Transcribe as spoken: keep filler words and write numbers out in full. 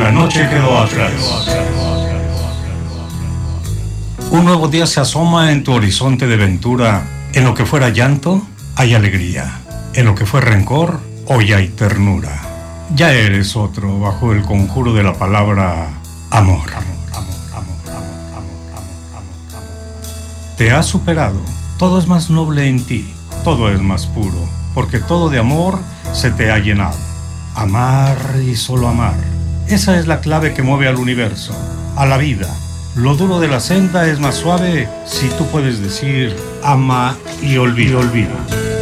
La noche quedó atrás. Un nuevo día se asoma en tu horizonte de ventura. En lo que fuera llanto, hay alegría. En lo que fue rencor, hoy hay ternura. Ya eres otro bajo el conjuro de la palabra amor. Te has superado. Todo es más noble en ti. Todo es más puro. Porque todo de amor se te ha llenado. Amar y solo amar. Esa es la clave que mueve al universo, a la vida. Lo duro de la senda es más suave si tú puedes decir ama y olvida. Y olvida.